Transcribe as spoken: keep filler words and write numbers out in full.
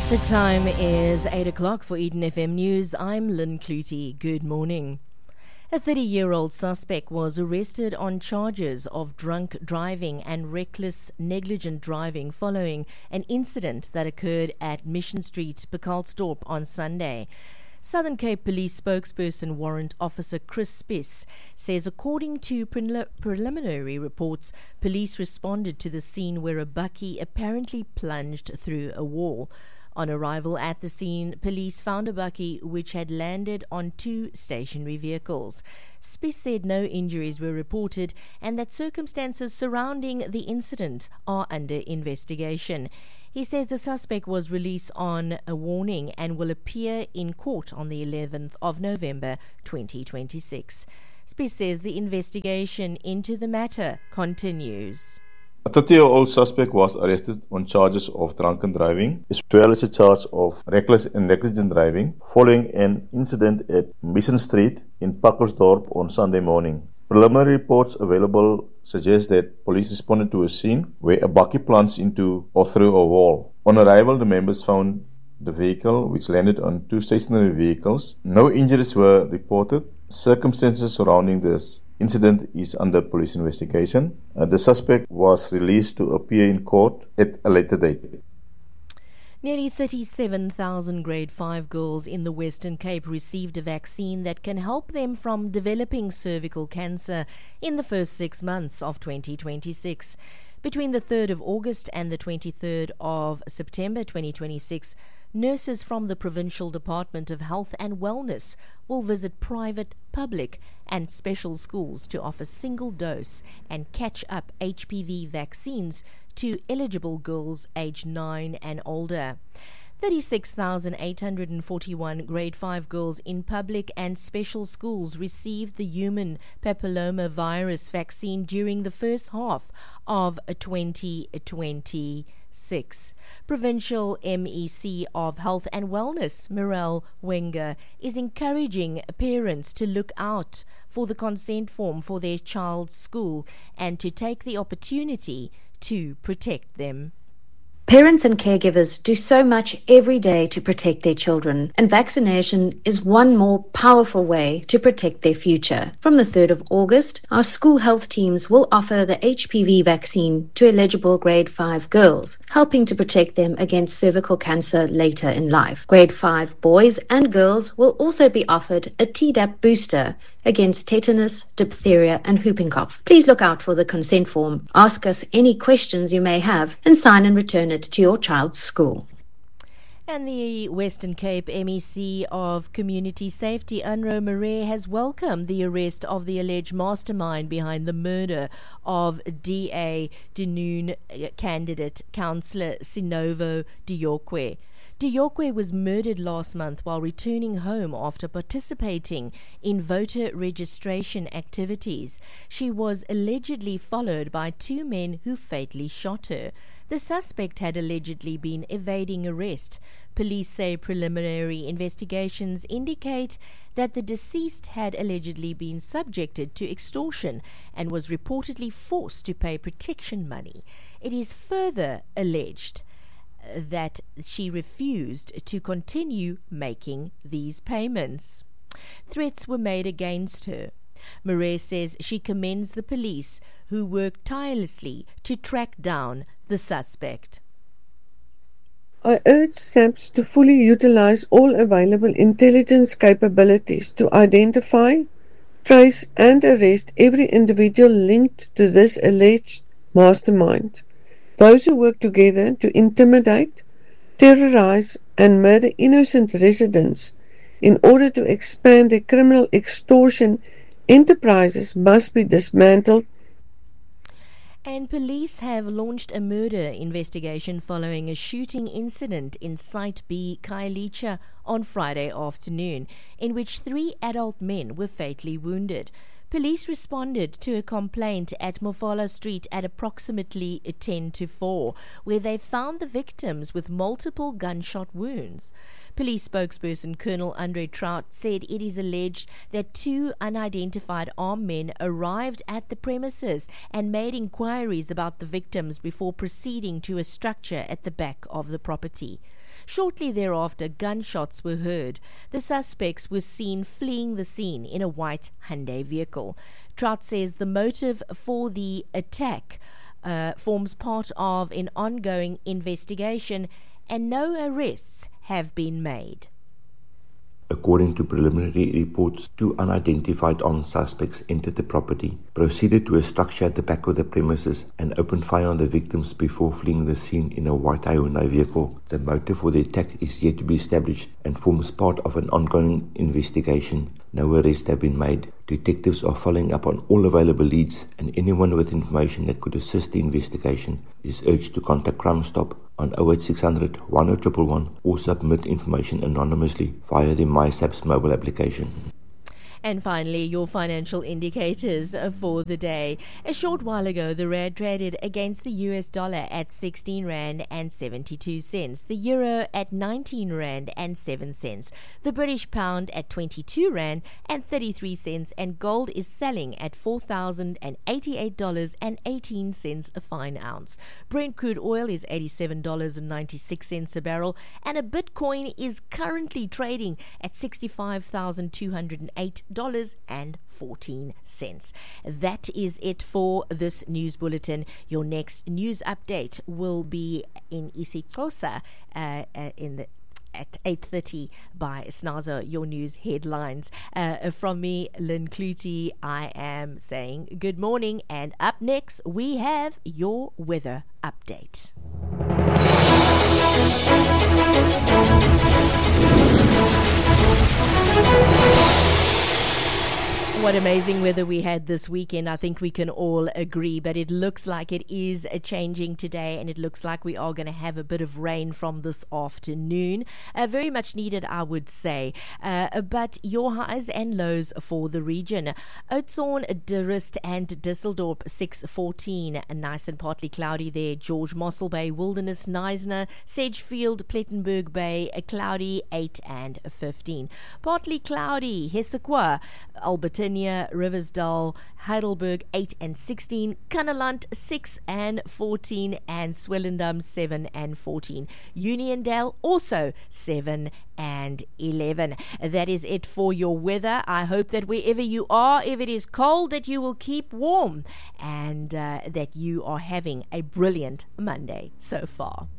The time is eight o'clock for Eden F M News. I'm Lynn Clutie. Good morning. A thirty-year-old suspect was arrested on charges of drunk driving and reckless negligent driving following an incident that occurred at Mission Street, Bacalsdorp on Sunday. Southern Cape Police spokesperson Warrant Officer Chris Spiss says according to prelim- preliminary reports, police responded to the scene where a bakkie apparently plunged through a wall. On arrival at the scene, police found a bakkie which had landed on two stationary vehicles. Spiss said no injuries were reported and that circumstances surrounding the incident are under investigation. He says the suspect was released on a warning and will appear in court on the eleventh of November twenty twenty-six. Spiss says the investigation into the matter continues. A thirty-year-old suspect was arrested on charges of drunken driving, as well as a charge of reckless and negligent driving, following an incident at Mission Street in Bacalsdorp on Sunday morning. Preliminary reports available suggest that police responded to a scene where a bakkie plunged into or through a wall. On arrival, the members found the vehicle, which landed on two stationary vehicles. No injuries were reported. Circumstances surrounding this incident is under police investigation. Uh, the suspect was released to appear in court at a later date. Nearly thirty-seven thousand grade five girls in the Western Cape received a vaccine that can help them from developing cervical cancer in the first six months of twenty twenty-six. Between the third of August and the twenty-third of September twenty twenty-six, nurses from the Provincial Department of Health and Wellness will visit private, public and special schools to offer single-dose and catch-up H P V vaccines to eligible girls aged nine and older. thirty-six thousand eight hundred forty-one grade five girls in public and special schools received the human papillomavirus vaccine during the first half of twenty twenty-six. Provincial M E C of Health and Wellness, Mirelle Wenger, is encouraging parents to look out for the consent form for their child's school and to take the opportunity to protect them. Parents and caregivers do so much every day to protect their children, and vaccination is one more powerful way to protect their future. From the third of August, our school health teams will offer the H P V vaccine to eligible grade five girls, helping to protect them against cervical cancer later in life. Grade five boys and girls will also be offered a Tdap booster against tetanus, diphtheria and whooping cough. Please look out for the consent form, ask us any questions you may have, and sign and return it to your child's school. And the Western Cape M E C of Community Safety, Unro Marais, has welcomed the arrest of the alleged mastermind behind the murder of D A Denoon candidate councillor Sinovo Diokwe. Diokwe was murdered last month while returning home after participating in voter registration activities. She was allegedly followed by two men who fatally shot her. The suspect had allegedly been evading arrest. Police say preliminary investigations indicate that the deceased had allegedly been subjected to extortion and was reportedly forced to pay protection money. It is further alleged that she refused to continue making these payments. Threats were made against her. Marais says she commends the police who worked tirelessly to track down the suspect. I urge SAPS to fully utilize all available intelligence capabilities to identify, trace and arrest every individual linked to this alleged mastermind. Those who work together to intimidate, terrorize and murder innocent residents in order to expand their criminal extortion enterprises must be dismantled. And police have launched a murder investigation following a shooting incident in Site B, Khayelitsha, on Friday afternoon, in which three adult men were fatally wounded. Police responded to a complaint at Mofala Street at approximately ten to four, where they found the victims with multiple gunshot wounds. Police spokesperson Colonel Andre Trout said it is alleged that two unidentified armed men arrived at the premises and made inquiries about the victims before proceeding to a structure at the back of the property. Shortly thereafter, gunshots were heard. The suspects were seen fleeing the scene in a white Hyundai vehicle. Trout says the motive for the attack uh, forms part of an ongoing investigation and no arrests have been made. According to preliminary reports, two unidentified armed suspects entered the property, proceeded to a structure at the back of the premises, and opened fire on the victims before fleeing the scene in a white Hyundai vehicle. The motive for the attack is yet to be established and forms part of an ongoing investigation. No arrests have been made. Detectives are following up on all available leads, and anyone with information that could assist the investigation is urged to contact Crime Stop on oh eight six hundred, one oh one one one or submit information anonymously via the MySAPS mobile application. And finally, your financial indicators for the day. A short while ago, the rand traded against the U S dollar at sixteen rand and seventy-two cents, the euro at nineteen rand and seven cents, the British pound at twenty-two rand and thirty-three cents, and gold is selling at four thousand eighty-eight dollars and eighteen cents a fine ounce. Brent crude oil is eighty-seven dollars and ninety-six cents a barrel, and a Bitcoin is currently trading at sixty-five thousand two hundred eight dollars and fourteen cents. That is it for this news bulletin. Your next news update will be in isiXhosa uh, uh, in the at eight thirty by Snazo, your news headlines. Uh, from me, Lynn Clutie, I am saying good morning, and up next we have your weather update. What amazing weather we had this weekend. I think we can all agree, but it looks like it is changing today, and it looks like we are going to have a bit of rain from this afternoon. Uh, very much needed, I would say. Uh, but your highs and lows for the region. Oudtshoorn, De Rust and Düsseldorp six fourteen, nice and partly cloudy there. George Mossel Bay, Wilderness, Neisner, Sedgefield, Plettenberg Bay, cloudy eight and fifteen. Partly cloudy, Hessequa, Alberton, Riversdale, Heidelberg eight and sixteen, Kannaland six and fourteen, and Swellendam seven and fourteen. Uniondale also seven and eleven. That is it for your weather. I hope that wherever you are, if it is cold, that you will keep warm and uh, that you are having a brilliant Monday so far.